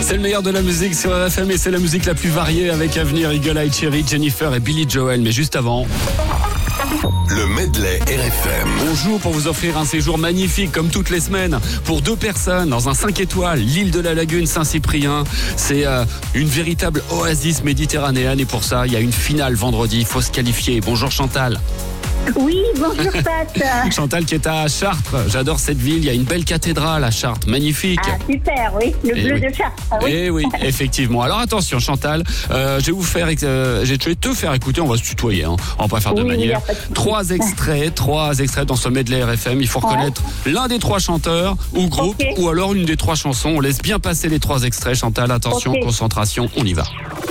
C'est le meilleur de la musique sur RFM et c'est la musique la plus variée avec Avenir, Eagle Eye Cherry, Jennifer et Billy Joel. Mais juste avant... Le medley RFM. On joue pour vous offrir un séjour magnifique comme toutes les semaines pour 2 personnes dans un 5 étoiles, l'île de la Lagune Saint-Cyprien. C'est une véritable oasis méditerranéenne et pour ça, il y a une finale vendredi. Il faut se qualifier. Bonjour Chantal. Oui, bonjour Pat. Chantal qui est à Chartres. J'adore cette ville. Il y a une belle cathédrale à Chartres. Magnifique. Ah, super, oui. Le bleu oui. de Chartres. Ah, oui. Eh oui, effectivement. Alors attention Chantal, je vais te faire écouter, on va se tutoyer, hein. On va pas faire de manière. 3 extraits dans ce medley RFM. Il faut reconnaître l'un des 3 chanteurs ou groupes ou alors une des 3 chansons. On laisse bien passer les 3 extraits. Chantal, attention, concentration, on y va.